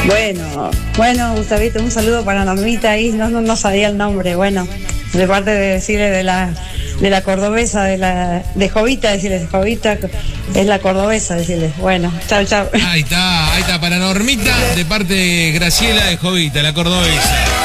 Bueno, Gustavito, un saludo para Normita ahí, no sabía el nombre, bueno, de parte de decirle de la cordobesa, de Jovita, decirle, Jovita es la cordobesa, decirle, bueno, chao. Ahí está, para Normita, de parte de Graciela de Jovita, la cordobesa.